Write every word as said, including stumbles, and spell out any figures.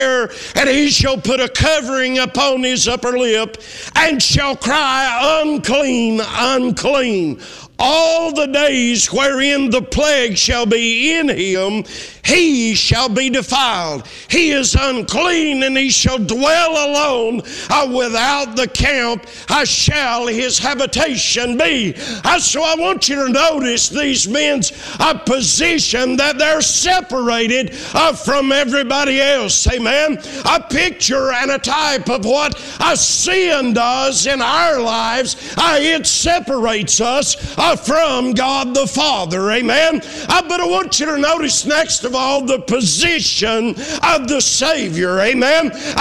and he shall put a covering upon his upper lip, and shall cry, unclean, unclean. All the days wherein the plague shall be in him, he shall be defiled. He is unclean, and he shall dwell alone uh, without the camp. Uh, shall his habitation be. Uh, so I want you to notice these men's uh, position, that they're separated uh, from everybody else. Amen. A picture and a type of what a sin does in our lives. Uh, it separates us uh, from God the Father. Amen. Uh, but I want you to notice next of all the position of the Savior. Amen.